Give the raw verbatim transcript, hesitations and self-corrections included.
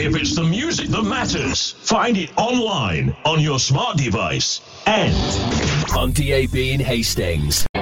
if it's the music that matters. Find it online, on your smart device, and on D A B in Hastings.